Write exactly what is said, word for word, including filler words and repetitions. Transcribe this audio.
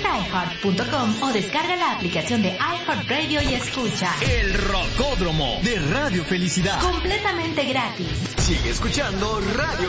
Visita i heart punto com o descarga la aplicación de iHeartRadio y escucha El Rocódromo de Radio Felicidad. Completamente gratis. Sigue escuchando Radio